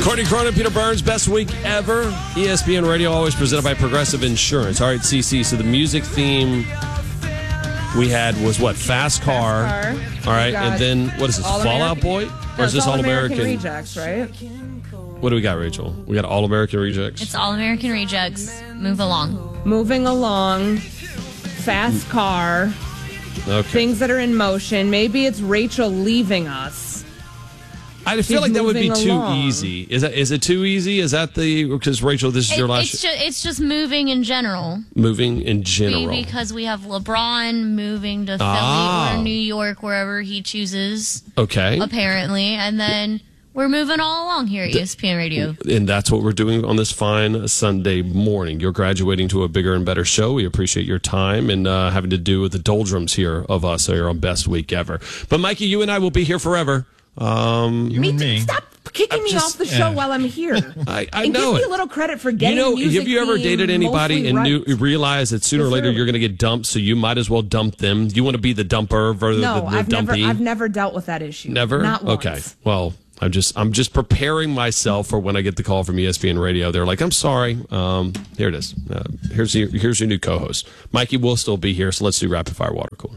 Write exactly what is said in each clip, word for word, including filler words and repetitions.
Courtney Cronin, Peter Burns, best week ever. E S P N Radio, always presented by Progressive Insurance. All right, C C, so the music theme we had was what? Fast Car. Fast car. All right, and then what is this? All Fallout American- Boy? Or No, is this it's All All-American American? Rejects, right? What do we got, Rachel? We got All American Rejects? It's All American Rejects. Move along. Moving along. Fast car. Okay. Things that are in motion. Maybe it's Rachel leaving us. I feel She's like that would be moving too along. easy. Is that is it too easy? Is that the because Rachel, this is It- your last it's, just, it's just moving in general. moving in general. Maybe because we have LeBron moving to Philly Ah. or New York, wherever he chooses, Okay, apparently. And then we're moving all along here at E S P N Radio. and that's what we're doing on this fine Sunday morning. You're graduating to a bigger and better show. We appreciate your time and uh, having to do with the doldrums here of us here on Best Week Ever. But Mikey, you and I will be here forever. Um, You and me. Stop kicking I'm me just- off the show yeah. while I'm here. I, I and know give it. me a little credit for getting You know, music have you ever theme dated anybody mostly and right. knew realize that sooner or Yes, later sir. you're going to get dumped, so you might as well dump them? You want to be the dumper rather No, than the I've never, dumpy? I've never dealt with that issue. Never? Not once. Okay. Well, I'm just I'm just preparing myself for when I get the call from E S P N Radio. They're like, I'm sorry. Um, here it is. Uh, here's your here's your new co-host. Mikey will still be here, so let's do rapid fire water cooler.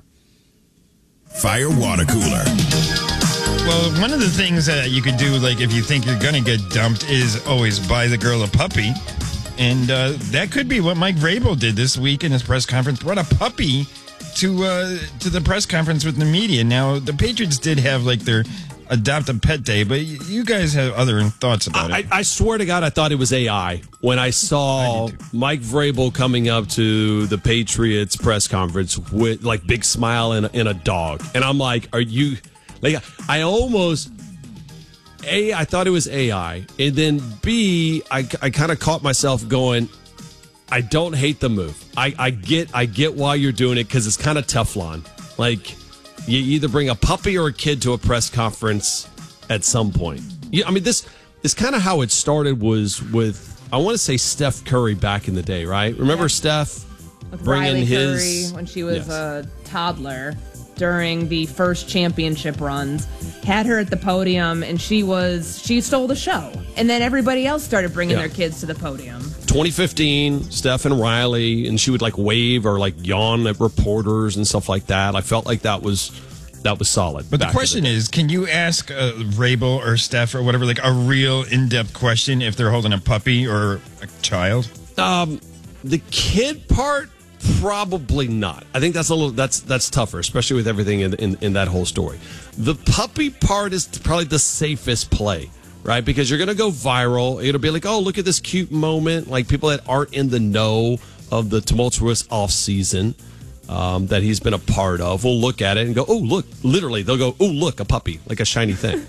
Fire water cooler. Well, one of the things that you could do, like if you think you're going to get dumped, is always buy the girl a puppy. And uh, that could be what Mike Vrabel did this week in his press conference. Brought a puppy to uh, to the press conference with the media. Now, the Patriots did have like their adopt a pet day, but y- you guys have other thoughts about I, it. I swear to God, I thought it was A I when I saw I did too. Mike Vrabel coming up to the Patriots press conference with like big smile and, and a dog, and I'm like, "Are you?" Like, I almost A. I thought it was A I, and then B. I, I kind of caught myself going, "I don't hate the move. I, I get I get why you're doing it because it's kind of Teflon. Like, you either bring a puppy or a kid to a press conference at some point. Yeah, I mean, this is kind of how it started. Was with I want to say Steph Curry back in the day, right? Remember Yeah. Steph With bringing Riley his Curry when she was Yes. a toddler during the first championship runs, had her at the podium, and she was she stole the show. And then everybody else started bringing Yeah. their kids to the podium. twenty fifteen, Steph and Riley, and she would like wave or like yawn at reporters and stuff like that. I felt like that was that was solid. But the back in question day. is, can you ask uh, Vrabel or Steph or whatever, like a real in-depth question if they're holding a puppy or a child? Um, the kid part, probably not. I think that's a little that's that's tougher, especially with everything in, in in that whole story. The puppy part is probably the safest play, right? Because you're going to go viral. It'll be like, oh, look at this cute moment. Like people that aren't in the know of the tumultuous off season um, that he's been a part of will look at it and go, oh, look. Literally, they'll go, oh, look, a puppy, like a shiny thing.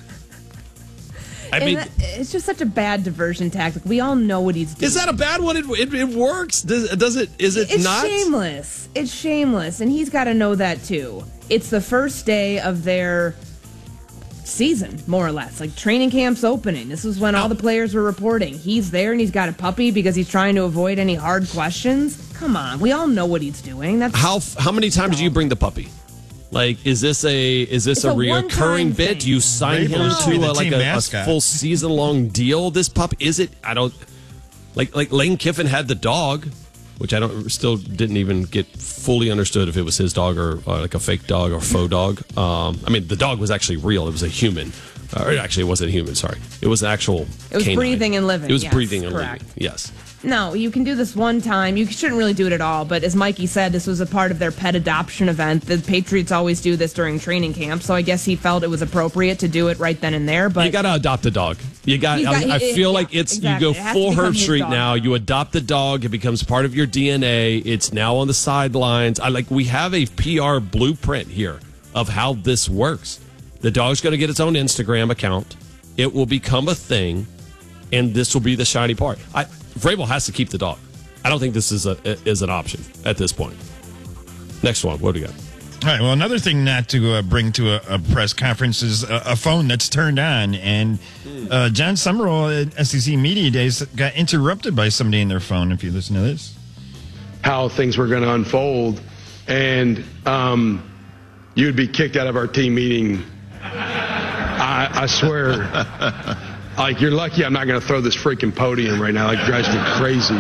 I And mean, that- it's just such a bad diversion tactic. We all know what he's doing. is that a bad one? It, it, it works. Does, does it? Is it It's not? shameless. It's shameless, and he's got to know that too. It's the first day of their season, more or less. Like training camp's opening. This is when all the players were reporting. He's there, and he's got a puppy because he's trying to avoid any hard questions. Come on, we all know what he's doing. That's How how many times do you bring the puppy? Like, is this a is this It's a, a reoccurring one-time bit? thing. Do you sign him Vrabel should be to the a, like team a, a mascot. full season long deal? This pup is it? I don't like like Lane Kiffin had the dog, which I don't still didn't even get fully understood if it was his dog or, or like a fake dog or faux dog. Um, I mean, the dog was actually real. It was a human. Uh, or actually, it wasn't a human. Sorry, it was an actual. It was canine. breathing and living, It was yes, breathing and correct. living. Yes. No, you can do this one time. You shouldn't really do it at all. But as Mikey said, this was a part of their pet adoption event. The Patriots always do this during training camp, so I guess he felt it was appropriate to do it right then and there. But You got to adopt a dog. You got. He's got- I, I he- feel yeah, like it's exactly. you It go has to full become Herb his Street dog now. now. You adopt the dog. It becomes part of your D N A. It's now on the sidelines. I like. We have a P R blueprint here of how this works. The dog's going to get its own Instagram account. It will become a thing, and this will be the shiny part. I, Vrabel has to keep the dog. I don't think this is a is an option at this point. Next one. What do we got? All right. Well, another thing not to uh, bring to a, a press conference is a, a phone that's turned on. And uh, John Summerall at S E C Media Days got interrupted by somebody in their phone. If you listen to this, how things were going to unfold, and um, you'd be kicked out of our team meeting. I, I swear, Like, you're lucky I'm not going to throw this freaking podium right now. Like, it drives me crazy.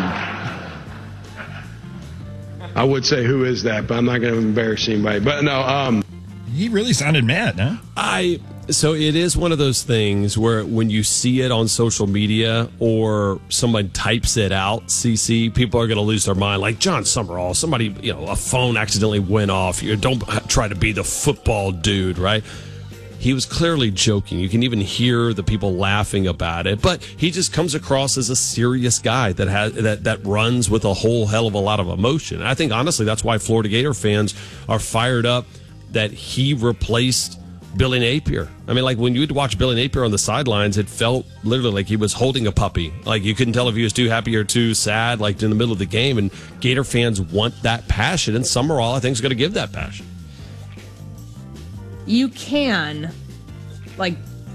I would say who is that, but I'm not going to embarrass anybody. But no, um, he really sounded mad, huh? I so it is one of those things where when you see it on social media or someone types it out, C C, people are going to lose their mind. Like John Summerall, somebody, you know, a phone accidentally went off. You don't try to be the football dude, right? He was clearly joking. You can even hear the people laughing about it, but he just comes across as a serious guy that has that that runs with a whole hell of a lot of emotion. And I think honestly that's why Florida Gator fans are fired up that he replaced Billy Napier. I mean, like when you would watch Billy Napier on the sidelines, it felt literally like he was holding a puppy. Like you couldn't tell if he was too happy or too sad, like in the middle of the game. And Gator fans want that passion, and Summerall, I think, is going to give that passion. You can, like,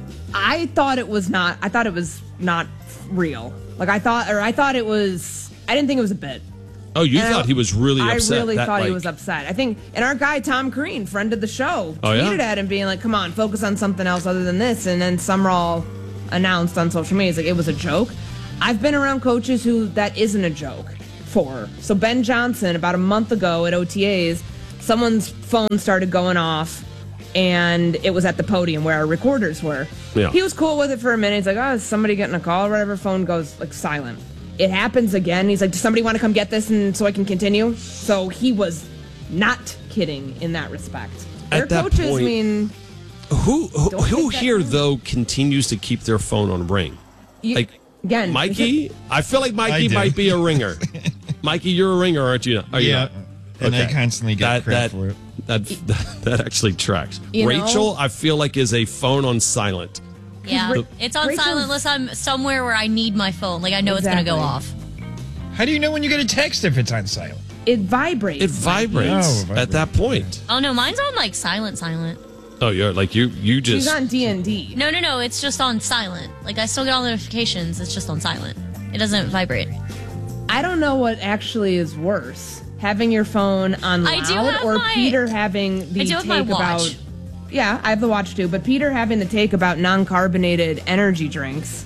I thought it was not. I thought it was not real. Like I thought, or I thought it was. I didn't think it was a bit. Oh, you And thought I, he was really upset? I really that, thought like, he was upset. I think, and our guy Tom Crean, friend of the show, Oh, tweeted yeah? at him being like, "Come on, focus on something else other than this." And then Summerall announced on social media, "It's like it was a joke." I've been around coaches who that isn't a joke for. So Ben Johnson, about a month ago at O T As, someone's phone started going off, and it was at the podium where our recorders were. Yeah. He was cool with it for a minute. He's like, "Oh, is somebody getting a call or whatever?" Phone goes like silent. It happens again. He's like, "Does somebody want to come get this and so I can continue?" So he was not kidding in that respect. Their At that coaches, point- I mean, Who who, Don't who take that here phone. though continues to keep their phone on ring? you, Like again, Mikey, I feel like Mikey I do. might be a ringer. Mikey, you're a ringer, aren't you? Are you Yeah, not? and I Okay. constantly get that credit that, for it. That, that that actually tracks. You know- Rachel, I feel like is a phone on silent. Yeah, Ra- it's on Rachel's- silent unless I'm somewhere where I need my phone. Like I know it's Exactly. going to go off. How do you know when you get a text if it's on silent? it vibrates. It vibrates Oh, at that point. Oh no, mine's on like silent, silent. Oh, you're like you you She's just on D and D. No, no, no. It's just on silent. Like I still get all the notifications. It's just on silent. It doesn't vibrate. I don't know what actually is worse, having your phone on I do loud have or my- Peter having the I do have take my watch. about. Yeah, I have the watch too, but Peter having the take about non-carbonated energy drinks.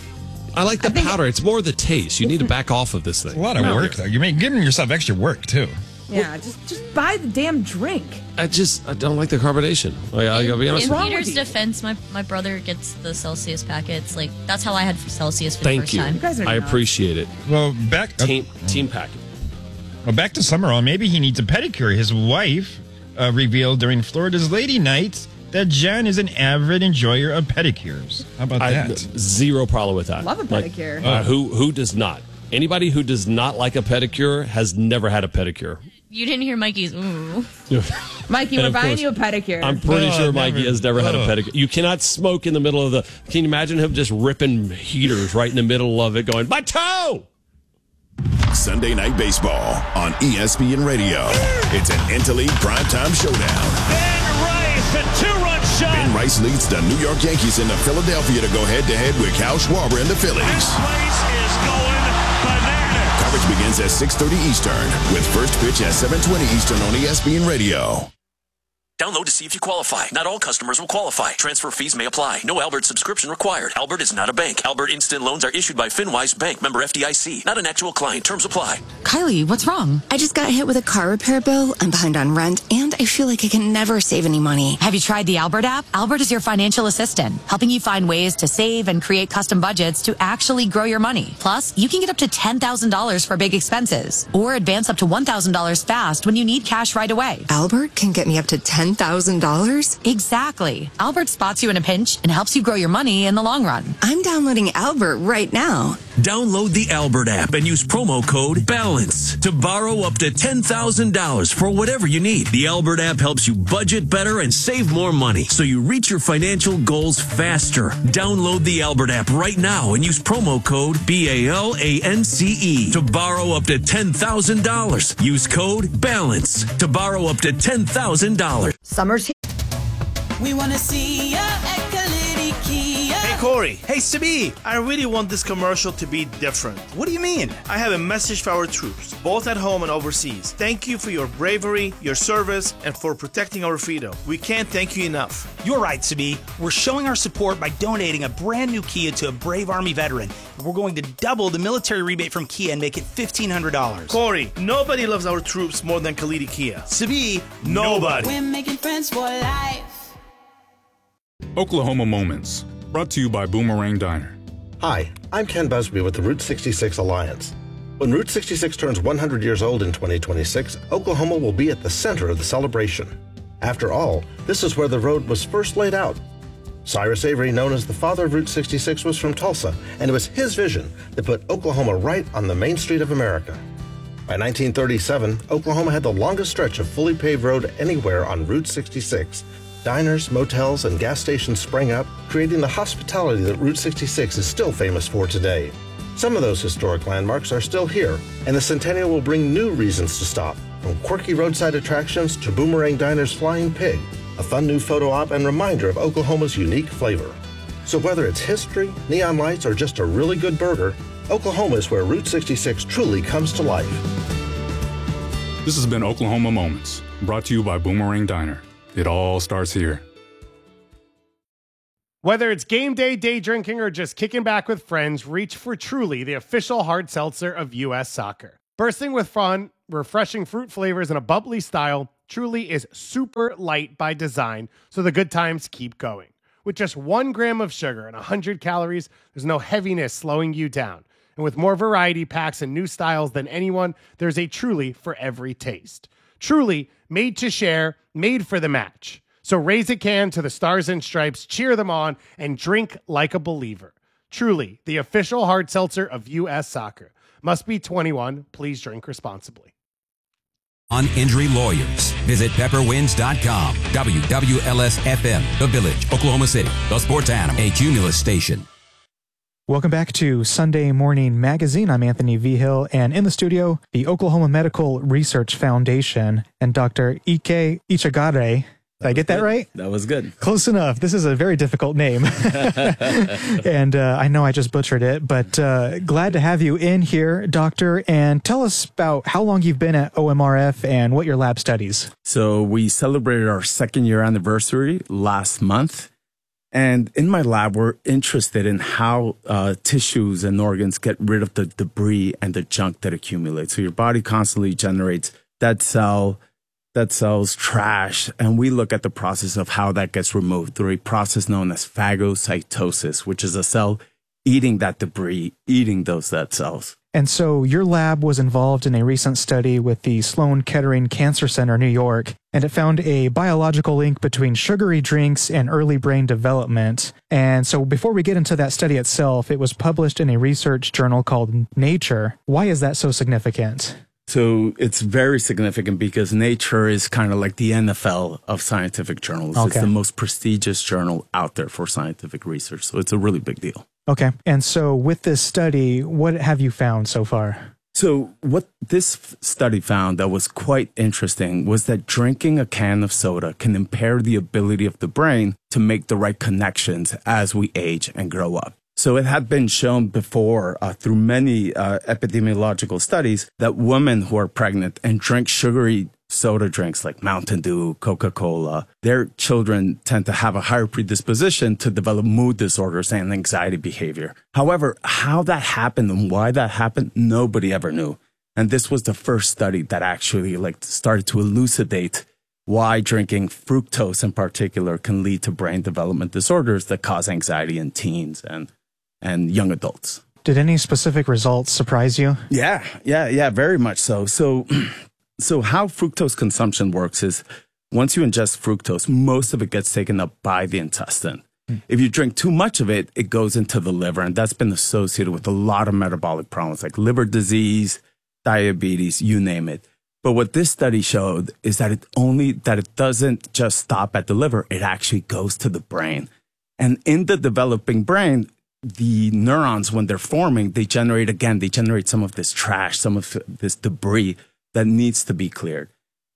I like the think- powder. It's more the taste. You need to back off of this thing. A lot of work, though. You're making, giving yourself extra work, too. Yeah, just just buy the damn drink. I just I don't like the carbonation. Like, I gotta be honest In with wrong you. with Peter's you? defense, my my brother gets the Celsius packets. Like that's how I had Celsius for the Thank first you. time. You guys are I nuts. appreciate it. Well, back Team team packet. well, back to Summerall. Maybe he needs a pedicure. His wife uh, revealed during Florida's Lady Night that John is an avid enjoyer of pedicures. How about I that? zero problem with that. Love a Like, pedicure. uh, who who does not? Anybody who does not like a pedicure has never had a pedicure. You didn't hear Mikey's ooh. Mikey, And we're of buying course, you a pedicure. I'm pretty Oh, sure Mikey never- has never had a oh. pedicure. You cannot smoke in the middle of the. Can you imagine him just ripping heaters right in the middle of it, going my toe? Sunday Night Baseball on E S P N Radio. It's an Interleague primetime showdown. Ben Rice, a two-run shot. Ben Rice leads the New York Yankees into Philadelphia to go head-to-head with Cal Schwarber and the Phillies. This place is going bananas. Coverage begins at six thirty Eastern with first pitch at seven twenty Eastern on E S P N Radio. Download to see if you qualify. Not all customers will qualify. Transfer fees may apply. No Albert subscription required. Albert is not a bank. Albert Instant Loans are issued by FinWise Bank, member F D I C. Not an actual client. Terms apply. Kylie, what's wrong? I just got hit with a car repair bill. I'm behind on rent, and I feel like I can never save any money. Have you tried the Albert app? Albert is your financial assistant, helping you find ways to save and create custom budgets to actually grow your money. Plus, you can get up to ten thousand dollars for big expenses, or advance up to one thousand dollars fast when you need cash right away. Albert can get me up to ten thousand dollars? Exactly. Albert spots you in a pinch and helps you grow your money in the long run. I'm downloading Albert right now. Download the Albert app and use promo code BALANCE to borrow up to ten thousand dollars for whatever you need. The Albert app helps you budget better and save more money so you reach your financial goals faster. Download the Albert app right now and use promo code B A L A N C E to borrow up to ten thousand dollars. Use code BALANCE to borrow up to ten thousand dollars. Summer's We want to see ya at Kalidi Kia. Hey, Corey. Hey, Sabi. I really want this commercial to be different. What do you mean? I have a message for our troops, both at home and overseas. Thank you for your bravery, your service, and for protecting our freedom. We can't thank you enough. You're right, Sabi. We're showing our support by donating a brand new Kia to a brave Army veteran. We're going to double the military rebate from Kia and make it fifteen hundred dollars. Corey, nobody loves our troops more than Khalidi Kia. Sabi, nobody. We're making friends for life. Oklahoma Moments, brought to you by Boomerang Diner. Hi, I'm Ken Busby with the Route sixty-six Alliance. When Route sixty-six turns one hundred years old in twenty twenty-six, Oklahoma will be at the center of the celebration. After all, this is where the road was first laid out. Cyrus Avery, known as the father of Route sixty-six, was from Tulsa, and it was his vision that put Oklahoma right on the main street of America. By nineteen thirty-seven, Oklahoma had the longest stretch of fully paved road anywhere on Route sixty-six. Diners, motels, and gas stations sprang up, creating the hospitality that Route sixty-six is still famous for today. Some of those historic landmarks are still here, and the Centennial will bring new reasons to stop, from quirky roadside attractions to Boomerang Diner's Flying Pig, a fun new photo op and reminder of Oklahoma's unique flavor. So whether it's history, neon lights, or just a really good burger, Oklahoma is where Route sixty-six truly comes to life. This has been Oklahoma Moments, brought to you by Boomerang Diner. It all starts here. Whether it's game day, day drinking, or just kicking back with friends, reach for Truly, the official hard seltzer of U S Soccer. Bursting with fun, refreshing fruit flavors, and a bubbly style, Truly is super light by design, so the good times keep going. With just one gram of sugar and one hundred calories, there's no heaviness slowing you down. And with more variety packs and new styles than anyone, there's a Truly for every taste. Truly, made to share, made for the match. So raise a can to the Stars and Stripes, cheer them on, and drink like a believer. Truly, the official hard seltzer of U S Soccer. Must be twenty-one. Please drink responsibly. On injury lawyers. Visit pepper winds dot com. W W L S F M, The Village, Oklahoma City, the sports animal, a Cumulus station. Welcome back to Sunday Morning Magazine. I'm Anthony Vigil, and in the studio, the Oklahoma Medical Research Foundation and Doctor Ike Ichigare. Did I get that right? That was good. Close enough. This is a very difficult name. And uh, I know I just butchered it, but uh, glad to have you in here, Doctor. And tell us about how long you've been at O M R F and what your lab studies. So we celebrated our second year anniversary last month. And in my lab, we're interested in how uh, tissues and organs get rid of the debris and the junk that accumulates. So your body constantly generates dead cell, dead cells, trash, and we look at the process of how that gets removed through a process known as phagocytosis, which is a cell eating that debris, eating those dead cells. And so your lab was involved in a recent study with the Sloan Kettering Cancer Center, New York, and it found a biological link between sugary drinks and early brain development. And so before we get into that study itself, it was published in a research journal called Nature. Why is that so significant? So it's very significant because Nature is kind of like the N F L of scientific journals. Okay. It's the most prestigious journal out there for scientific research. So it's a really big deal. Okay. And so with this study, what have you found so far? So what this study found that was quite interesting was that drinking a can of soda can impair the ability of the brain to make the right connections as we age and grow up. So it had been shown before uh, through many uh, epidemiological studies that women who are pregnant and drink sugary soda drinks like Mountain Dew, Coca-Cola, their children tend to have a higher predisposition to develop mood disorders and anxiety behavior. However, how that happened and why that happened, nobody ever knew. And this was the first study that actually like started to elucidate why drinking fructose in particular can lead to brain development disorders that cause anxiety in teens and, and young adults. Did any specific results surprise you? Yeah, yeah, yeah, very much so. So... So how fructose consumption works is once you ingest fructose, most of it gets taken up by the intestine. Mm. If you drink too much of it, it goes into the liver, and that's been associated with a lot of metabolic problems like liver disease, diabetes, you name it. But what this study showed is that it only that it doesn't just stop at the liver, it actually goes to the brain. And in the developing brain, the neurons, when they're forming, they generate, again, they generate some of this trash, some of this debris that needs to be cleared.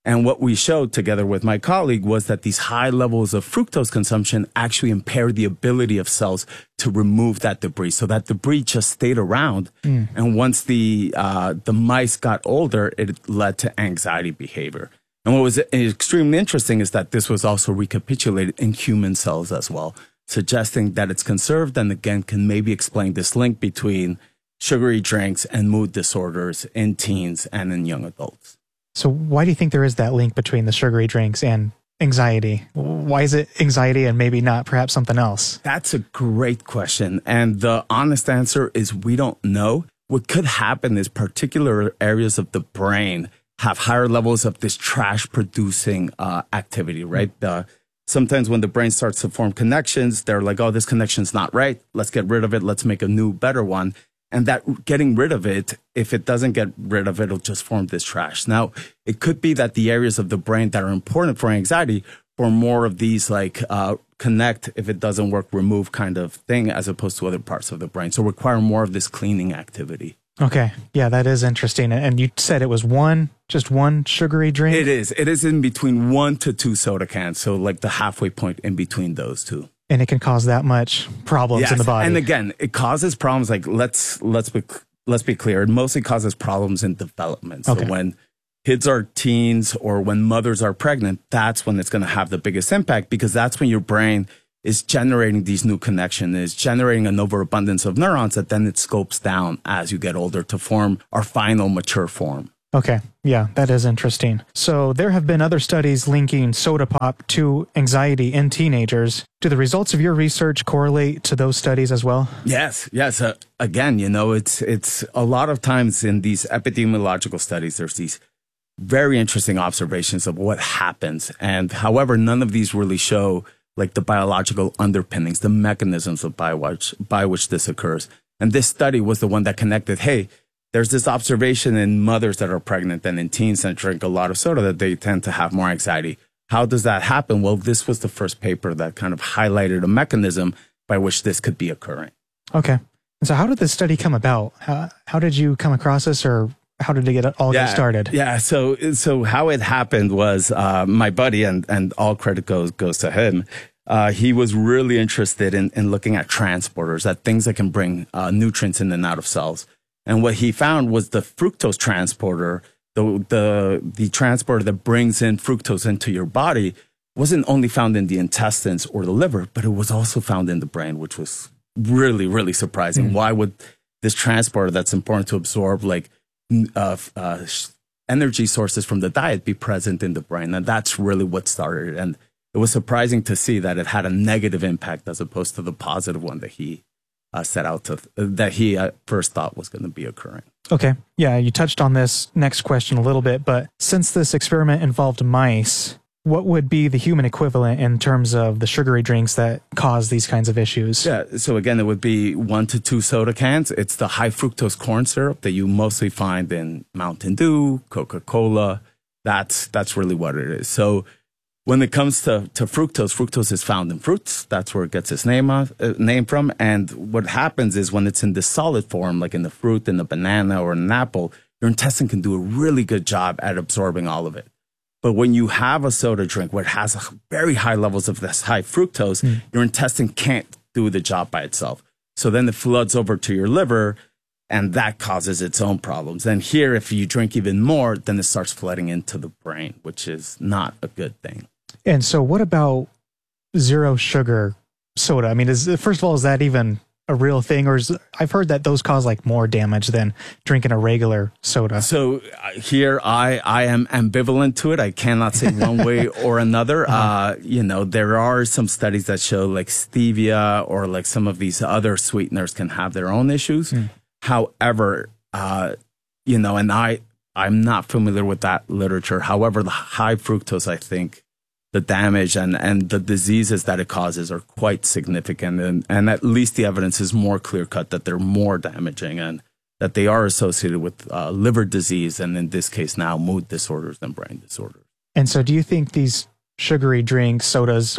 And what we showed together with my colleague was that these high levels of fructose consumption actually impair the ability of cells to remove that debris. So that debris just stayed around. Mm. And once the, uh, the mice got older, it led to anxiety behavior. And what was extremely interesting is that this was also recapitulated in human cells as well, suggesting that it's conserved and again can maybe explain this link between sugary drinks and mood disorders in teens and in young adults. So why do you think there is that link between the sugary drinks and anxiety? Why is it anxiety and maybe not perhaps something else? That's a great question. And the honest answer is we don't know. What could happen is particular areas of the brain have higher levels of this trash producing uh, activity, right? Uh, sometimes when the brain starts to form connections, they're like, oh, this connection's not right. Let's get rid of it. Let's make a new, better one. And that getting rid of it, if it doesn't get rid of it, it'll just form this trash. Now, it could be that the areas of the brain that are important for anxiety form more of these like uh, connect, if it doesn't work, remove kind of thing, as opposed to other parts of the brain. So require more of this cleaning activity. Okay. Yeah, that is interesting. And you said it was one, just one sugary drink? It is. It is in between one to two soda cans. So like the halfway point in between those two. And it can cause that much problems yes. in the body. And again, it causes problems. Like let's let's be let's be clear. It mostly causes problems in development. So okay. when kids are teens or when mothers are pregnant, that's when it's going to have the biggest impact, because that's when your brain is generating these new connections, is generating an overabundance of neurons that then it scopes down as you get older to form our final mature form. Okay. Yeah, that is interesting. So there have been other studies linking soda pop to anxiety in teenagers. Do the results of your research correlate to those studies as well? Yes. Yes. Uh, again, you know, it's, it's a lot of times in these epidemiological studies, there's these very interesting observations of what happens. And however, none of these really show like the biological underpinnings, the mechanisms of by which, by which this occurs. And this study was the one that connected, hey, there's this observation in mothers that are pregnant and in teens that drink a lot of soda that they tend to have more anxiety. How does that happen? Well, this was the first paper that kind of highlighted a mechanism by which this could be occurring. Okay. And so how did this study come about? How, how did you come across this, or how did it get all yeah, get started? Yeah. So, so how it happened was uh, my buddy, and, and all credit goes, goes to him. Uh, he was really interested in, in looking at transporters, at things that can bring uh, nutrients in and out of cells. And what he found was the fructose transporter, the, the, the transporter that brings in fructose into your body, wasn't only found in the intestines or the liver, but it was also found in the brain, which was really, really surprising. Mm. Why would this transporter that's important to absorb like uh, uh, energy sources from the diet be present in the brain? And that's really what started it. And it was surprising to see that it had a negative impact as opposed to the positive one that he Uh, set out to, uh, that he at first thought was going to be occurring. Okay. Yeah, you touched on this next question a little bit, but since this experiment involved mice, what would be the human equivalent in terms of the sugary drinks that cause these kinds of issues? Yeah, so again, it would be one to two soda cans. It's the high fructose corn syrup that you mostly find in Mountain Dew, Coca-Cola. That's, that's really what it is. So when it comes to, to fructose, fructose is found in fruits. That's where it gets its name, uh, name from. And what happens is when it's in this solid form, like in the fruit, in the banana, or in an apple, your intestine can do a really good job at absorbing all of it. But when you have a soda drink where it has very high levels of this high fructose, mm. your intestine can't do the job by itself. So then it floods over to your liver, and that causes its own problems. And here, if you drink even more, then it starts flooding into the brain, which is not a good thing. And so what about zero sugar soda? I mean, is first of all, is that even a real thing? Or is, I've heard that those cause like more damage than drinking a regular soda. So uh, here I, I am ambivalent to it. I cannot say one way or another. Uh-huh. Uh, you know, there are some studies that show like stevia or like some of these other sweeteners can have their own issues. Mm. However, uh, you know, and I, I'm not familiar with that literature. However, the high fructose, I think, the damage and, and the diseases that it causes are quite significant. And, and at least the evidence is more clear-cut that they're more damaging and that they are associated with uh, liver disease and, in this case now, mood disorders and brain disorders. And so do you think these sugary drinks, sodas, are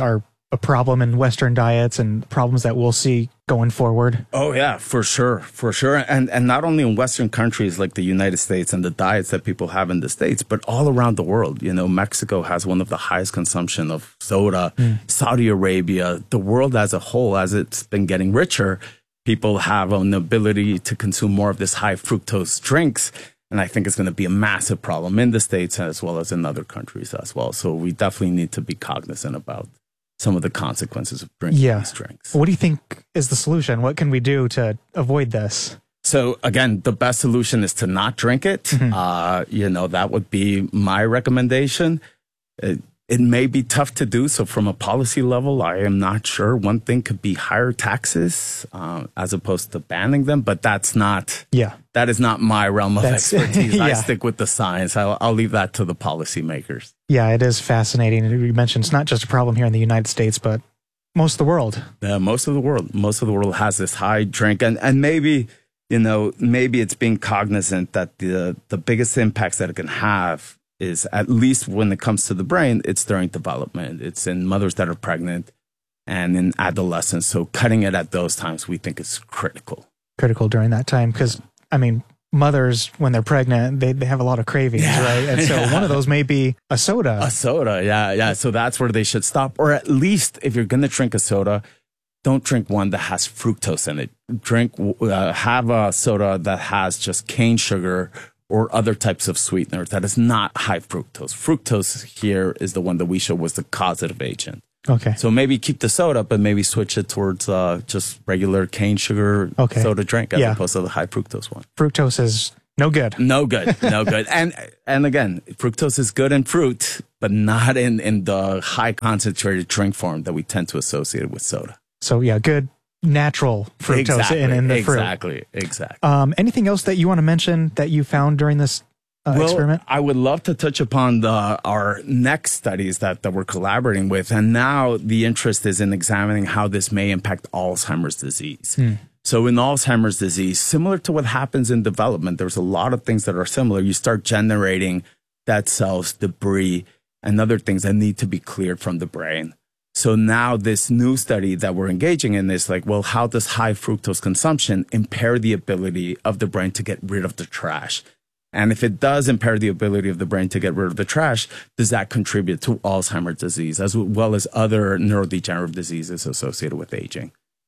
a problem in Western diets and problems that we'll see going forward? Oh yeah, for sure, for sure. And and not only in Western countries like the United States and the diets that people have in the States, but all around the world. You know, Mexico has one of the highest consumption of soda. Mm. Saudi Arabia, the world as a whole, as it's been getting richer, people have an ability to consume more of this high fructose drinks. And I think it's going to be a massive problem in the States as well as in other countries as well. So we definitely need to be cognizant about some of the consequences of drinking yeah. these drinks. What do you think is the solution? What can we do to avoid this? So again, the best solution is to not drink it. Mm-hmm. Uh, you know, that would be my recommendation. It, it may be tough to do. So from a policy level, I am not sure. One thing could be higher taxes uh, as opposed to banning them, but that's not, yeah. that is not my realm of That's, expertise. yeah. I stick with the science. I'll, I'll leave that to the policymakers. Yeah, it is fascinating. You mentioned it's not just a problem here in the United States, but most of the world. Yeah, most of the world. Most of the world has this high drink. And, and maybe, you know, maybe it's being cognizant that the, the biggest impacts that it can have is, at least when it comes to the brain, it's during development. It's in mothers that are pregnant and in adolescence. So cutting it at those times, we think is critical. Critical during that time. Because, I mean, mothers, when they're pregnant, they, they have a lot of cravings, yeah. right? And so one of those may be a soda. A soda, yeah, yeah. So that's where they should stop. Or at least if you're going to drink a soda, don't drink one that has fructose in it. Drink, uh, have a soda that has just cane sugar or other types of sweeteners that is not high fructose. Fructose here is the one that we show was the causative agent. Okay. So maybe keep the soda, but maybe switch it towards uh, just regular cane sugar okay. soda drink as yeah. opposed to the high fructose one. Fructose is no good. No good. No good. And and again, fructose is good in fruit, but not in, in the high concentrated drink form that we tend to associate with soda. So yeah, good natural fructose exactly, in, in the exactly, fruit. Exactly, exactly. Um, anything else that you want to mention that you found during this uh, well, experiment? I would love to touch upon the our next studies that, that we're collaborating with. And now the interest is in examining how this may impact Alzheimer's disease. Hmm. So in Alzheimer's disease, similar to what happens in development, there's a lot of things that are similar. You start generating dead cells, debris, and other things that need to be cleared from the brain. So now this new study that we're engaging in is like, well, how does high fructose consumption impair the ability of the brain to get rid of the trash? And if it does impair the ability of the brain to get rid of the trash, does that contribute to Alzheimer's disease as well as other neurodegenerative diseases associated with aging?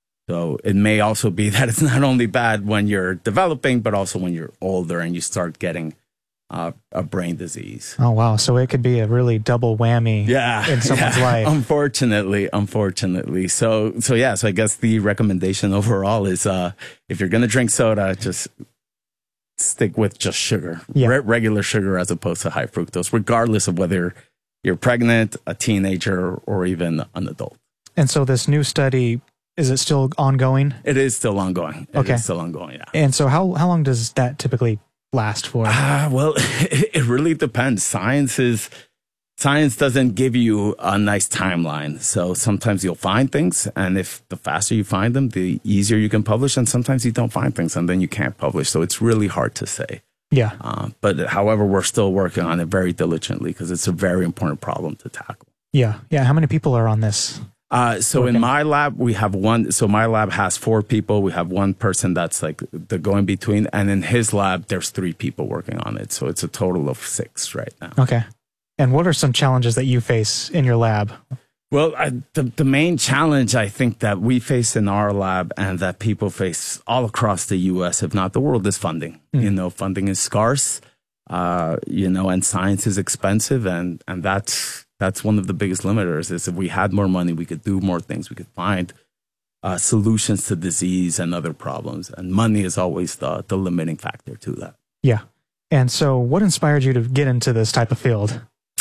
So it may also be that it's not only bad when you're developing, but also when you're older and you start getting Uh, a brain disease. Oh, wow. So it could be a really double whammy yeah, in someone's yeah. life. Unfortunately, unfortunately. So, so yeah, so I guess the recommendation overall is uh, if you're going to drink soda, just stick with just sugar, yeah. Re- regular sugar as opposed to high fructose, regardless of whether you're pregnant, a teenager, or even an adult. And so this new study, is it still ongoing? It is still ongoing. It okay. is still ongoing, yeah. And so how, how long does that typically last for? Ah, well, it, it really depends. Science is science doesn't give you a nice timeline. So sometimes you'll find things, and if the faster you find them, the easier you can publish. And sometimes you don't find things, and then you can't publish. So it's really hard to say. Yeah. Uh, but however, we're still working on it very diligently because it's a very important problem to tackle. Yeah. Yeah. How many people are on this? Uh, so working? In my lab, we have one. So my lab has four people. We have one person that's like the going between. And in his lab, there's three people working on it. So it's a total of six right now. Okay. And what are some challenges that you face in your lab? Well, I, the, the main challenge I think that we face in our lab and that people face all across the U S, if not the world, is funding. Mm. You know, funding is scarce, uh, you know, and science is expensive. And, and that's, that's one of the biggest limiters is if we had more money, we could do more things. We could find uh, solutions to disease and other problems. And money is always the, the limiting factor to that. Yeah. And so what inspired you to get into this type of field?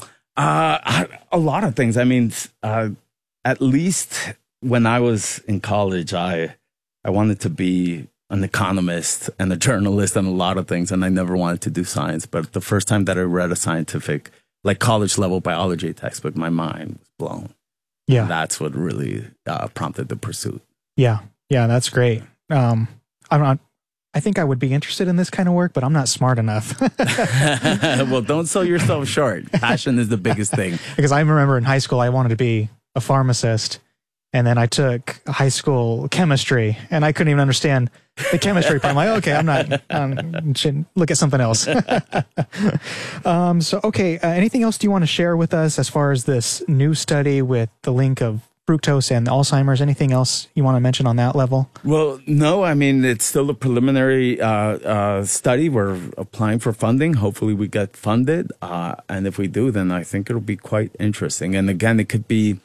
Uh, a lot of things. I mean, uh, at least when I was in college, I I wanted to be an economist and a journalist and a lot of things, and I never wanted to do science. But the first time that I read a scientific, like college level biology textbook, my mind was blown. Yeah, and that's what really uh, prompted the pursuit. Yeah, yeah, that's great. Um, I'm not. I think I would be interested in this kind of work, but I'm not smart enough. Well, don't sell yourself short. Passion is the biggest thing. Because I remember in high school, I wanted to be a pharmacist. And then I took high school chemistry, and I couldn't even understand the chemistry part. I'm like, okay, I'm not, um, should look at something else. um, so, okay, uh, anything else do you want to share with us as far as this new study with the link of fructose and Alzheimer's? Anything else you want to mention on that level? Well, no, I mean, it's still a preliminary uh, uh, study. We're applying for funding. Hopefully we get funded. Uh, and if we do, then I think it'll be quite interesting. And again, it could be,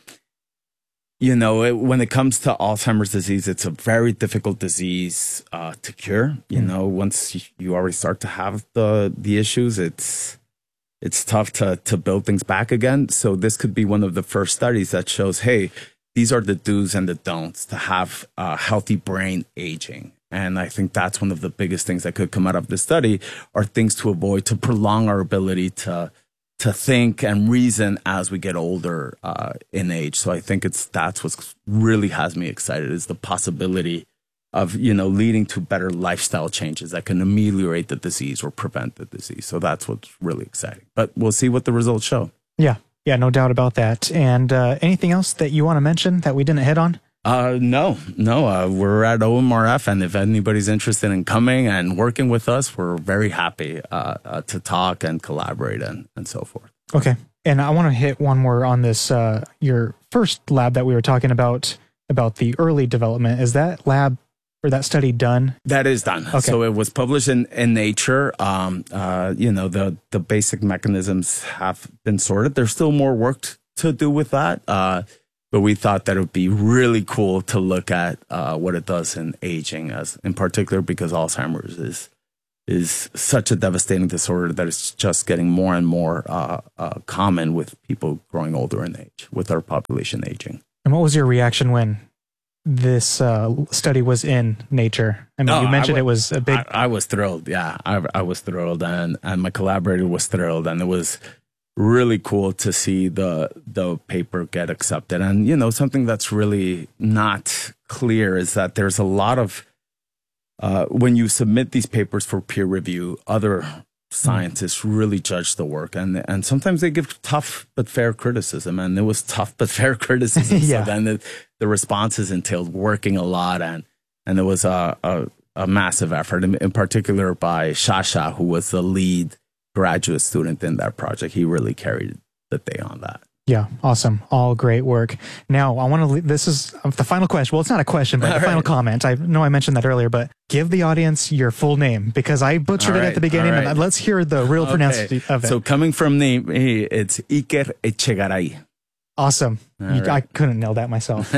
you know, it, when it comes to Alzheimer's disease, it's a very difficult disease uh, to cure. You mm. know, once you, you already start to have the the issues, it's it's tough to to build things back again. So this could be one of the first studies that shows, hey, these are the do's and the don'ts to have a healthy brain aging. And I think that's one of the biggest things that could come out of this study are things to avoid to prolong our ability to to think and reason as we get older uh, in age. So I think it's that's what really has me excited is the possibility of, you know, leading to better lifestyle changes that can ameliorate the disease or prevent the disease. So that's what's really exciting. But we'll see what the results show. Yeah, yeah, no doubt about that. And uh, anything else that you want to mention that we didn't hit on? Uh, no, no, uh, we're at O M R F, and if anybody's interested in coming and working with us, we're very happy uh, uh, to talk and collaborate and, and so forth. Okay. And I want to hit one more on this, uh, your first lab that we were talking about, about the early development. Is that lab or that study done? That is done. Okay. So it was published in, in Nature. Um, uh, you know, the, the basic mechanisms have been sorted. There's still more work to do with that. Uh, But we thought that it would be really cool to look at uh, what it does in aging, as in particular because Alzheimer's is is such a devastating disorder that it's just getting more and more uh, uh, common with people growing older in age, with our population aging. And what was your reaction when this uh, study was in Nature? I mean, oh, you mentioned I, it was a big. I, I was thrilled. Yeah, I, I was thrilled, and and my collaborator was thrilled, and it was really cool to see the the paper get accepted. And, you know, something that's really not clear is that there's a lot of, uh, when you submit these papers for peer review, other scientists really judge the work. And and sometimes they give tough but fair criticism. And it was tough but fair criticism. Yeah. So then the, the responses entailed working a lot. And, and there was a, a, a massive effort, in, in particular by Shasha, who was the lead graduate student in that project. He really carried the day on that. Yeah, awesome. All great work. Now, I want to, this is the final question. Well, it's not a question, but the right. final comment. I know I mentioned that earlier, but give the audience your full name because I butchered right, it at the beginning. right. And let's hear the real okay. pronunciation of it. So coming from me, it's Iker Echegaray. Awesome. You, right. I couldn't nail that myself.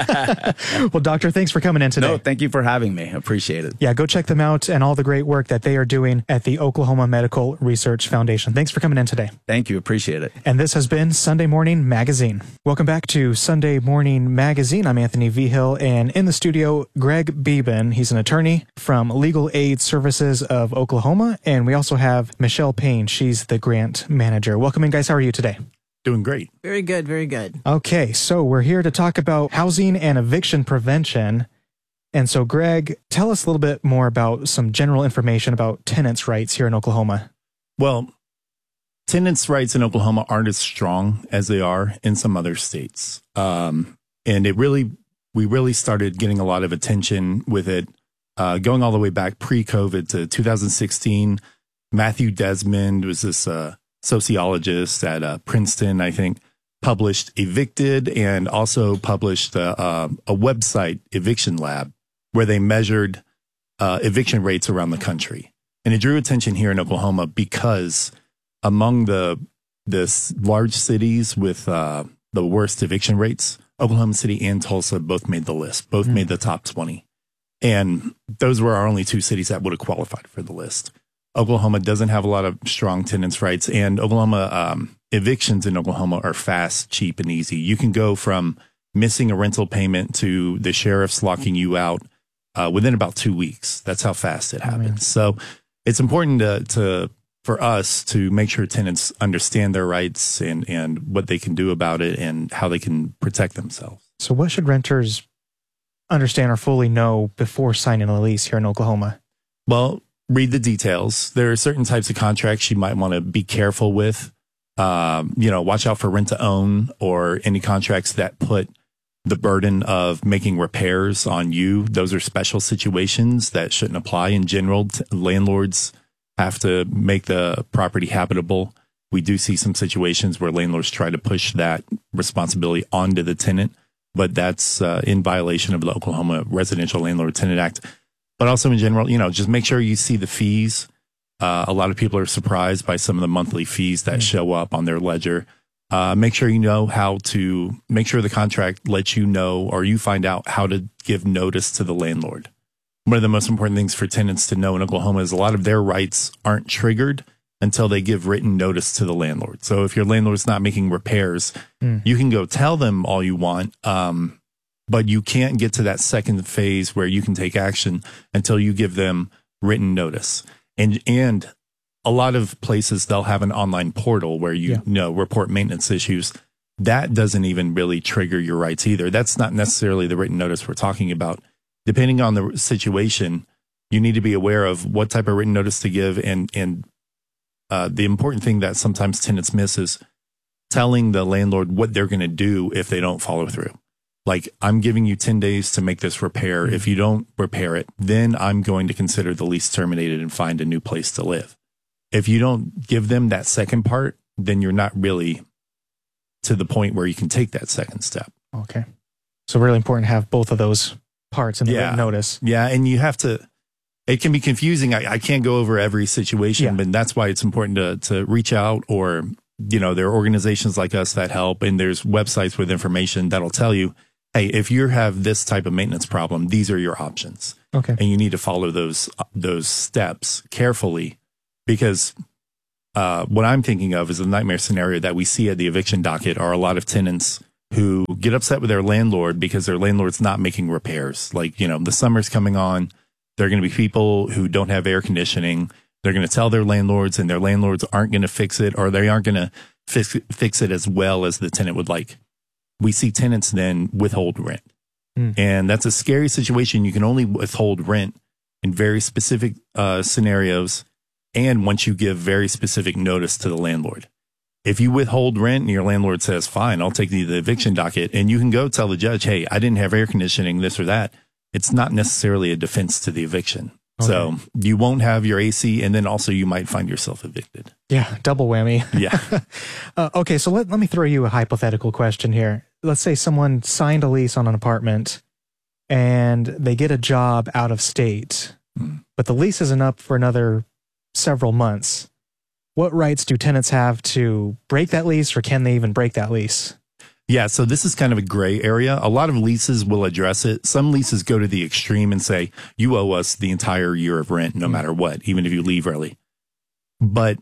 Well, Doctor, thanks for coming in today. No, thank you for having me. Appreciate it. Yeah, go check them out and all the great work that they are doing at the Oklahoma Medical Research Foundation. Thanks for coming in today. Thank you. Appreciate it. And this has been Sunday Morning Magazine. Welcome back to Sunday Morning Magazine. I'm Anthony Vigil, and in the studio, Greg Beeben. He's an attorney from Legal Aid Services of Oklahoma. And we also have Michelle Payne. She's the grant manager. Welcome in, guys. How are you today? Doing great. Very good, very good. Okay, so we're here to talk about housing and eviction prevention. And so, Greg, tell us a little bit more about some general information about tenants' rights here in Oklahoma. Well, tenants' rights in Oklahoma aren't as strong as they are in some other states. Um, and it really, we really started getting a lot of attention with it uh, going all the way back pre-COVID to two thousand sixteen. Matthew Desmond was this uh, sociologist at uh, Princeton, I think, published Evicted and also published uh, uh, a website, Eviction Lab, where they measured uh, eviction rates around the country. And it drew attention here in Oklahoma because among the the large cities with uh, the worst eviction rates, Oklahoma City and Tulsa both made the list, both mm. made the top twenty. And those were our only two cities that would have qualified for the list. Oklahoma doesn't have a lot of strong tenants' rights, and Oklahoma um, evictions in Oklahoma are fast, cheap, and easy. You can go from missing a rental payment to the sheriff's locking you out uh, within about two weeks. That's how fast it happens. I mean. So it's important to, to for us to make sure tenants understand their rights and, and what they can do about it and how they can protect themselves. So what should renters understand or fully know before signing a lease here in Oklahoma? Well, read the details. There are certain types of contracts you might want to be careful with. Um, you know, watch out for rent to own or any contracts that put the burden of making repairs on you. Those are special situations that shouldn't apply in general. T- landlords have to make the property habitable. We do see some situations where landlords try to push that responsibility onto the tenant, but that's uh, in violation of the Oklahoma Residential Landlord Tenant Act. But also in general, you know, just make sure you see the fees. Uh, a lot of people are surprised by some of the monthly fees that show up on their ledger. Uh, make sure you know how to make sure the contract lets you know, or you find out how to give notice to the landlord. One of the most important things for tenants to know in Oklahoma is a lot of their rights aren't triggered until they give written notice to the landlord. So if your landlord's not making repairs, mm. you can go tell them all you want, um, but you can't get to that second phase where you can take action until you give them written notice. And and a lot of places, they'll have an online portal where you, yeah. you know, report maintenance issues. That doesn't even really trigger your rights either. That's not necessarily the written notice we're talking about. Depending on the situation, you need to be aware of what type of written notice to give. And, and uh, the important thing that sometimes tenants miss is telling the landlord what they're going to do if they don't follow through. Like, I'm giving you ten days to make this repair. Mm-hmm. If you don't repair it, then I'm going to consider the lease terminated and find a new place to live. If you don't give them that second part, then you're not really to the point where you can take that second step. Okay. So really important to have both of those parts in the yeah. written notice. Yeah. And you have to, it can be confusing. I, I can't go over every situation, yeah. but that's why it's important to, to reach out, or, you know, there are organizations like us that help, and there's websites with information that'll tell you, hey, if you have this type of maintenance problem, these are your options. Okay. And you need to follow those, those steps carefully. Because uh, what I'm thinking of is a nightmare scenario that we see at the eviction docket are a lot of tenants who get upset with their landlord because their landlord's not making repairs. Like, you know, the summer's coming on. There are going to be people who don't have air conditioning. They're going to tell their landlords, and their landlords aren't going to fix it, or they aren't going to fix, fix it as well as the tenant would like. We see tenants then withhold rent. Mm. And that's a scary situation. You can only withhold rent in very specific uh, scenarios, and once you give very specific notice to the landlord. If you withhold rent and your landlord says, fine, I'll take you to the eviction docket, and you can go tell the judge, hey, I didn't have air conditioning, this or that, it's not necessarily a defense to the eviction. Okay. So you won't have your A C, and then also you might find yourself evicted. Yeah, double whammy. Yeah. uh, okay, so let, let me throw you a hypothetical question here. Let's say someone signed a lease on an apartment, and they get a job out of state, mm. but the lease isn't up for another several months. What rights do tenants have to break that lease, or can they even break that lease? Yeah, so this is kind of a gray area. A lot of leases will address it. Some leases go to the extreme and say, you owe us the entire year of rent no matter what, even if you leave early. But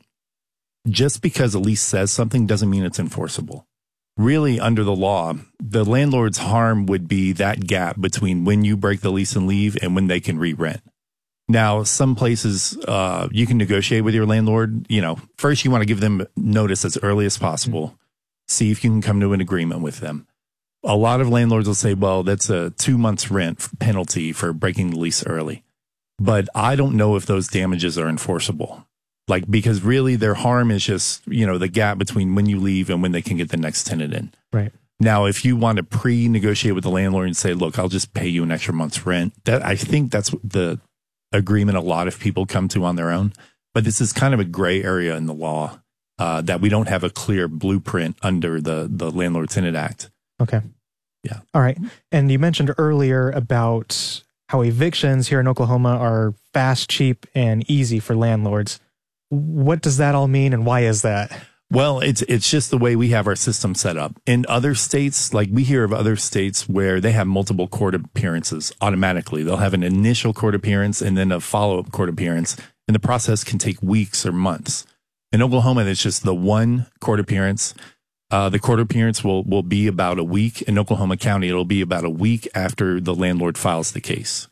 just because a lease says something doesn't mean it's enforceable. Really, under the law, the landlord's harm would be that gap between when you break the lease and leave and when they can re-rent. Now, some places uh, you can negotiate with your landlord. You know, first you want to give them notice as early as possible. See if you can come to an agreement with them. A lot of landlords will say, well, that's a two months rent penalty for breaking the lease early. But I don't know if those damages are enforceable. Like, because really their harm is just, you know, the gap between when you leave and when they can get the next tenant in. Right. Now, if you want to pre-negotiate with the landlord and say, look, I'll just pay you an extra month's rent, that I think that's the agreement a lot of people come to on their own. But this is kind of a gray area in the law uh, that we don't have a clear blueprint under the, the Landlord Tenant Act. Okay. Yeah. All right. And you mentioned earlier about how evictions here in Oklahoma are fast, cheap, and easy for landlords. What does that all mean, and why is that? Well, it's it's just the way we have our system set up. In other states, like we hear of other states where they have multiple court appearances automatically. They'll have an initial court appearance and then a follow-up court appearance, and the process can take weeks or months. In Oklahoma, it's just the one court appearance. Uh, the court appearance will, will be about a week. In Oklahoma County, it'll be about a week after the landlord files the case.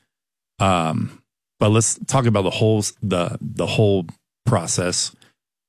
Um, but let's talk about the whole the the whole process.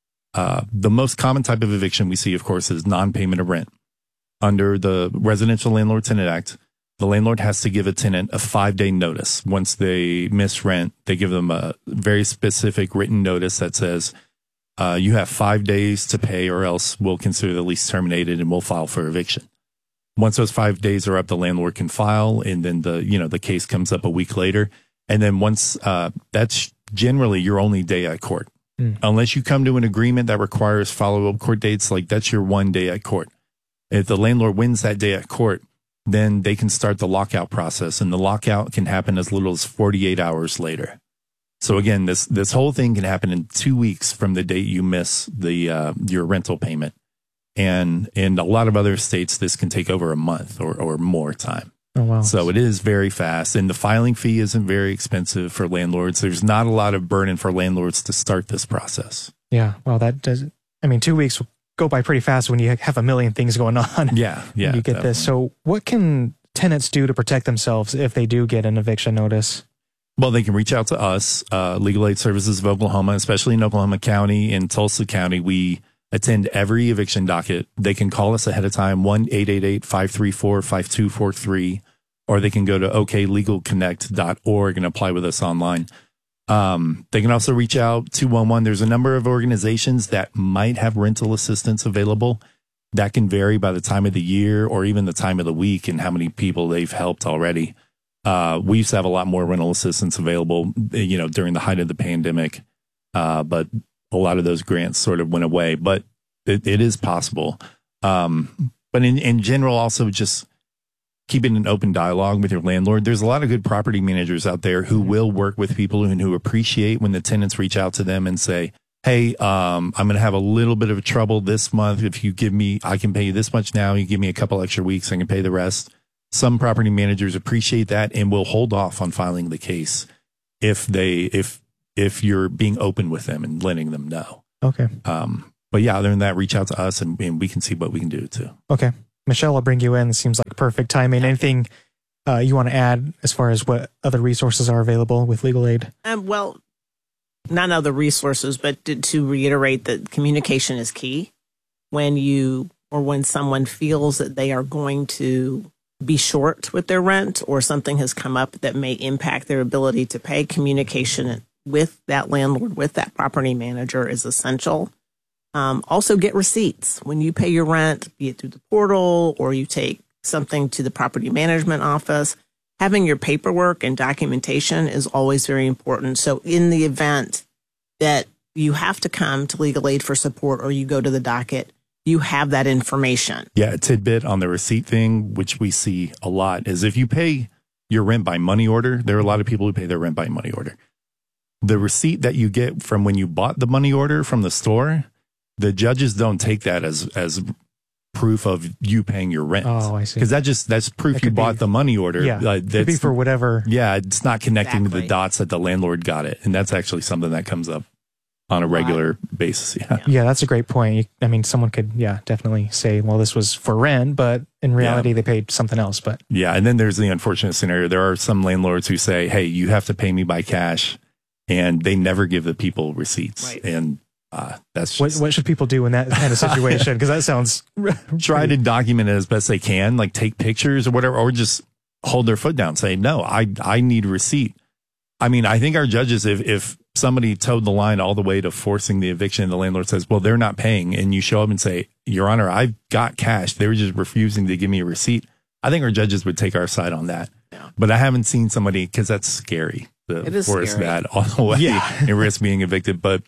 Uh, the most common type of eviction we see, of course, is non-payment of rent. Under the Residential Landlord Tenant Act, the landlord has to give a tenant a five-day notice. Once they miss rent, they give them a very specific written notice that says, uh, you have five days to pay, or else we'll consider the lease terminated and we'll file for eviction. Once those five days are up, the landlord can file, and then the you know the case comes up a week later. And then once uh, that's generally your only day at court, mm. unless you come to an agreement that requires follow-up court dates. Like that's your one day at court. If the landlord wins that day at court, then they can start the lockout process, and the lockout can happen as little as forty-eight hours later. So again, this this whole thing can happen in two weeks from the date you miss the uh, your rental payment, and in a lot of other states, this can take over a month or or more time. Oh wow! So it is very fast, and the filing fee isn't very expensive for landlords. There's not a lot of burden for landlords to start this process. Yeah, well, that does. I mean, two weeks will go by pretty fast when you have a million things going on. Yeah, yeah. You get definitely. This. So, what can tenants do to protect themselves if they do get an eviction notice? Well, they can reach out to us, uh, Legal Aid Services of Oklahoma, especially in Oklahoma County and Tulsa County. We attend every eviction docket. They can call us ahead of time, one eight eight eight, five three four, five two four three, or they can go to o k legal connect dot org and apply with us online. Um, they can also reach out two one one. There's a number of organizations that might have rental assistance available. That can vary by the time of the year or even the time of the week and how many people they've helped already. Uh, we used to have a lot more rental assistance available, you know, during the height of the pandemic. Uh, but a lot of those grants sort of went away, but it, it is possible. Um, but in, in general, also just keeping an open dialogue with your landlord. There's a lot of good property managers out there who will work with people and who appreciate when the tenants reach out to them and say, hey, um, I'm going to have a little bit of trouble this month. If you give me, I can pay you this much now. You give me a couple extra weeks, I can pay the rest. Some property managers appreciate that and will hold off on filing the case if they, if, if you're being open with them and letting them know. Okay. Um, but yeah, other than that, reach out to us and, and we can see what we can do too. Okay. Michelle, I'll bring you in. It seems like perfect timing. Anything uh, you want to add as far as what other resources are available with legal aid? Um, well, not other resources, but to, to reiterate that communication is key. When you or when someone feels that they are going to be short with their rent or something has come up that may impact their ability to pay, communication with that landlord, with that property manager is essential. Um, also get receipts. When you pay your rent, be it through the portal or you take something to the property management office, having your paperwork and documentation is always very important. So in the event that you have to come to legal aid for support or you go to the docket, you have that information. Yeah, a tidbit on the receipt thing, which we see a lot, is if you pay your rent by money order, there are a lot of people who pay their rent by money order. The receipt that you get from when you bought the money order from the store, the judges don't take that as as proof of you paying your rent. Oh, I see. Because that just that's proof that you bought be, the money order. Yeah, uh, could be for whatever. Yeah, it's not connecting exactly. to the dots that the landlord got it, and that's actually something that comes up on a regular wow. basis. Yeah. yeah, that's a great point. You, I mean, someone could, yeah, definitely say, well, this was for rent, but in reality, yeah. they paid something else. But yeah, and then there's the unfortunate scenario. There are some landlords who say, hey, you have to pay me by cash, and they never give the people receipts. Right. And uh, that's just, what, what should people do in that kind of situation? Because that sounds try to document it as best they can, like take pictures or whatever, or just hold their foot down, say, no, I I need a receipt. I mean, I think our judges, if if somebody towed the line all the way to forcing the eviction and the landlord says, well, they're not paying, and you show up and say, Your Honor, I've got cash, they were just refusing to give me a receipt, I think our judges would take our side on that. Yeah. But I haven't seen somebody, because that's scary, to it is force scary. that all the way yeah. and risk being evicted. But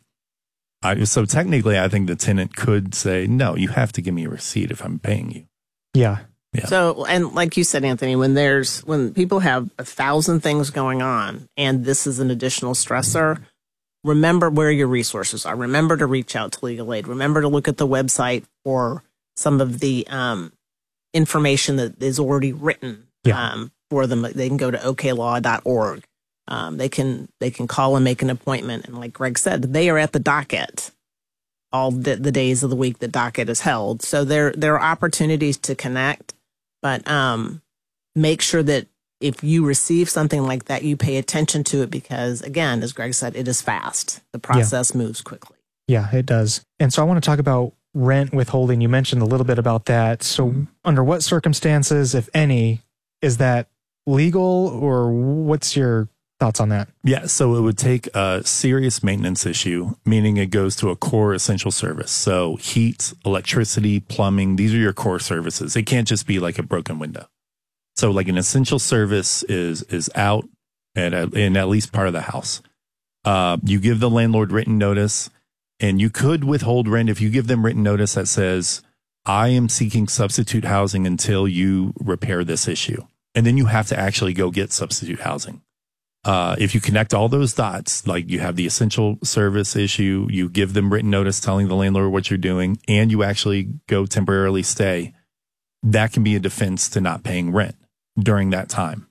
I, so technically, I think the tenant could say, no, you have to give me a receipt if I'm paying you. Yeah. Yeah. So, and like you said, Anthony, when there's, when people have a thousand things going on and this is an additional stressor, remember where your resources are. Remember to reach out to legal aid. Remember to look at the website for some of the um, information that is already written yeah. um, for them. They can go to o k law dot org. Um, they can, they can call and make an appointment. And like Greg said, they are at the docket all the, the days of the week that docket is held. So there, there are opportunities to connect. But um, make sure that if you receive something like that, you pay attention to it because, again, as Greg said, it is fast. The process yeah. moves quickly. Yeah, it does. And so I want to talk about rent withholding. You mentioned a little bit about that. So mm-hmm. under what circumstances, if any, is that legal, or what's your Thoughts on that? Yeah, so it would take a serious maintenance issue, meaning it goes to a core essential service. So heat, electricity, plumbing, these are your core services. It can't just be like a broken window. So like an essential service is is out at a, in at least part of the house. Uh, you give the landlord written notice, and you could withhold rent if you give them written notice that says, I am seeking substitute housing until you repair this issue. And then you have to actually go get substitute housing. Uh, if you connect all those dots, like you have the essential service issue, you give them written notice telling the landlord what you're doing, and you actually go temporarily stay, that can be a defense to not paying rent during that time.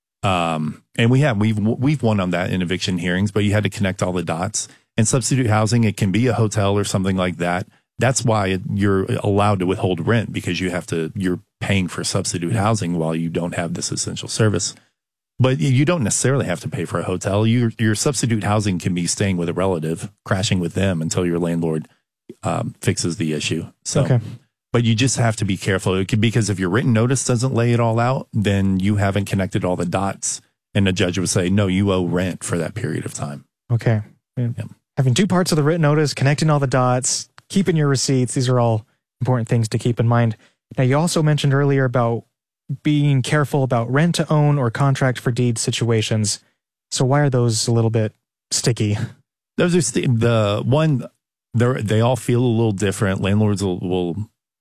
Um, and we have, we've, we've won on that in eviction hearings, but you had to connect all the dots. And substitute housing, it can be a hotel or something like that. That's why you're allowed to withhold rent, because you have to, you're paying for substitute housing while you don't have this essential service. But you don't necessarily have to pay for a hotel. Your your substitute housing can be staying with a relative, crashing with them until your landlord um, fixes the issue. So, okay. But you just have to be careful. It could, because if your written notice doesn't lay it all out, then you haven't connected all the dots, and the judge would say, no, you owe rent for that period of time. Okay. Yeah. Having two parts of the written notice, connecting all the dots, keeping your receipts, these are all important things to keep in mind. Now, you also mentioned earlier about being careful about rent to own or contract for deed situations. So why are those a little bit sticky? Those are st- the one, they all feel a little different. Landlords will, will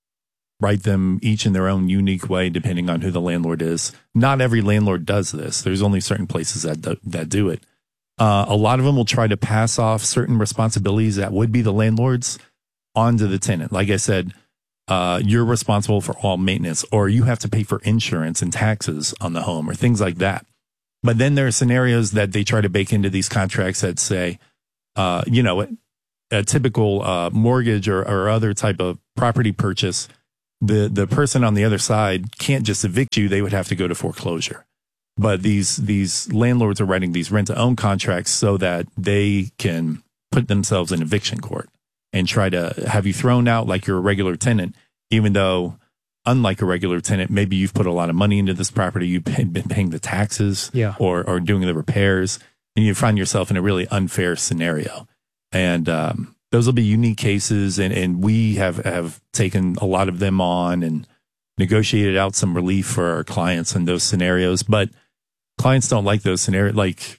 write them each in their own unique way, depending on who the landlord is. Not every landlord does this. There's only certain places that do, that do it. Uh, a lot of them will try to pass off certain responsibilities that would be the landlord's onto the tenant. Like I said, Uh, you're responsible for all maintenance, or you have to pay for insurance and taxes on the home, or things like that. But then there are scenarios that they try to bake into these contracts that say, uh, you know, a typical uh, mortgage or, or other type of property purchase, the, the person on the other side can't just evict you. They would have to go to foreclosure. But these, these landlords are writing these rent-to-own contracts so that they can put themselves in eviction court and try to have you thrown out like you're a regular tenant, even though, unlike a regular tenant, maybe you've put a lot of money into this property, you've been paying the taxes, yeah. or or doing the repairs, and you find yourself in a really unfair scenario. And um, those will be unique cases, and, and we have, have taken a lot of them on and negotiated out some relief for our clients in those scenarios. But clients don't like those scenarios. Like,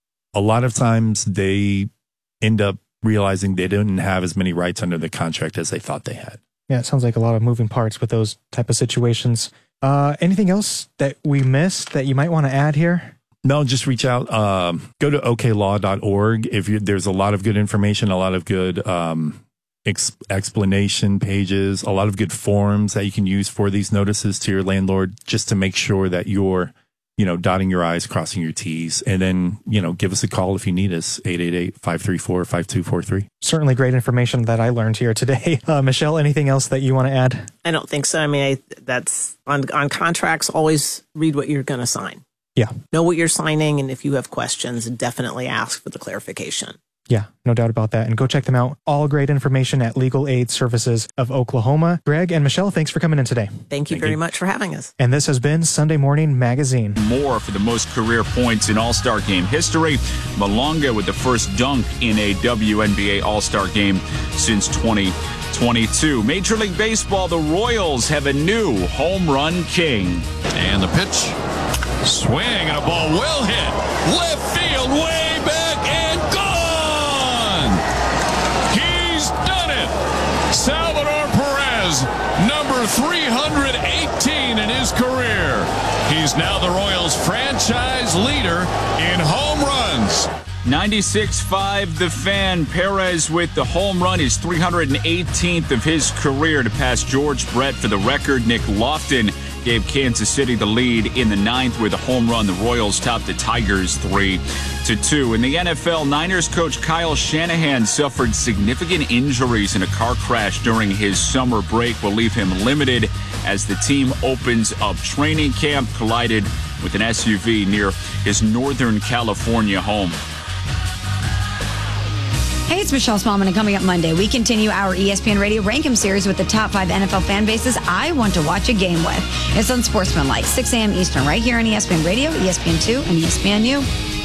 a lot of times they end up realizing they didn't have as many rights under the contract as they thought they had. Yeah, it sounds like a lot of moving parts with those type of situations. Uh, anything else that we missed that you might want to add here? No, just reach out. Um, go to o k law dot org. If you, there's a lot of good information, a lot of good um, ex- explanation pages, a lot of good forms that you can use for these notices to your landlord, just to make sure that you're, you know, dotting your I's, crossing your T's, and then, you know, give us a call if you need us, eight eight eight, five three four, five two four three. Certainly great information that I learned here today. Uh, Michelle, anything else that you want to add? I don't think so. I mean, I, that's on, on contracts, always read what you're going to sign. Yeah. Know what you're signing, and if you have questions, definitely ask for the clarification. Yeah, no doubt about that. And go check them out. All great information at Legal Aid Services of Oklahoma. Greg and Michelle, thanks for coming in today. Thank you Thank very you. much for having us. And this has been Sunday Morning Magazine. More for the most career points in All-Star Game history. Malonga with the first dunk in a W N B A All-Star Game since twenty twenty-two. Major League Baseball, the Royals have a new home run king. And the pitch. Swing, and a ball well hit. Left field, way back, and gone! He's done it! Salvador Perez, number three hundred eighteen in his career. He's now the Royals franchise leader in home runs. ninety-six five The Fan. Perez with the home run, his three hundred eighteenth of his career to pass George Brett for the record. Nick Lofton gave Kansas City the lead in the ninth with a home run. The Royals topped the Tigers three to two. In the N F L, Niners coach Kyle Shanahan suffered significant injuries in a car crash during his summer break, will leave him limited as the team opens up training camp. Collided with an S U V near his Northern California home. Hey, it's Michelle Smallman, and coming up Monday, we continue our E S P N Radio Rank 'em series with the top five N F L fan bases I want to watch a game with. It's Unsportsmanlike, six a.m. Eastern, right here on E S P N Radio, E S P N two, and E S P N U.